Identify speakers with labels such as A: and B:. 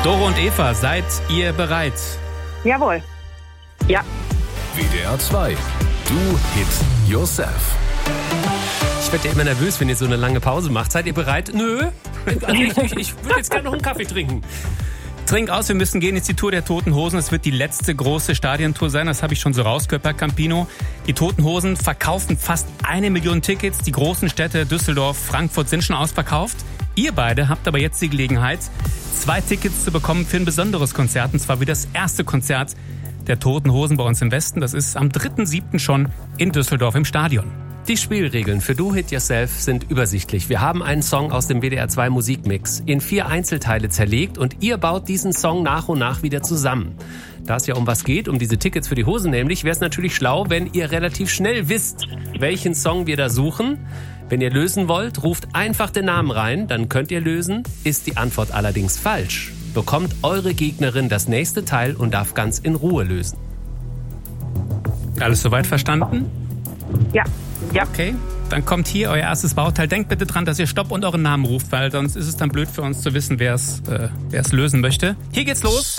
A: Doro und Eva, seid ihr bereit?
B: Jawohl. Ja.
C: WDR 2. Do It Yourself.
A: Ich werde ja immer nervös, wenn ihr so eine lange Pause macht. Seid ihr bereit? Nö. Also ich würde jetzt gerne noch einen Kaffee trinken. Trink aus, wir müssen gehen. Jetzt die Tour der Toten Hosen. Es wird die letzte große Stadiontour sein. Das habe ich schon so rausgehört bei Campino. Die Toten Hosen verkaufen fast 1 Million Tickets. Die großen Städte Düsseldorf, Frankfurt sind schon ausverkauft. Ihr beide habt aber jetzt die Gelegenheit, 2 Tickets zu bekommen für ein besonderes Konzert. Und zwar wie das erste Konzert der Toten Hosen bei uns im Westen. Das ist am 3.7. schon in Düsseldorf im Stadion.
D: Die Spielregeln für Do It Yourself sind übersichtlich. Wir haben einen Song aus dem WDR 2 Musikmix in 4 Einzelteile zerlegt und ihr baut diesen Song nach und nach wieder zusammen. Da es ja um was geht, um diese Tickets für die Hosen nämlich, wäre es natürlich schlau, wenn ihr relativ schnell wisst, welchen Song wir da suchen. Wenn ihr lösen wollt, ruft einfach den Namen rein, dann könnt ihr lösen. Ist die Antwort allerdings falsch, bekommt eure Gegnerin das nächste Teil und darf ganz in Ruhe lösen.
A: Alles soweit verstanden?
B: Ja. Ja.
A: Okay, dann kommt hier euer erstes Bauteil. Denkt bitte dran, dass ihr Stopp und euren Namen ruft, weil sonst ist es dann blöd für uns zu wissen, wer es lösen möchte. Hier geht's los.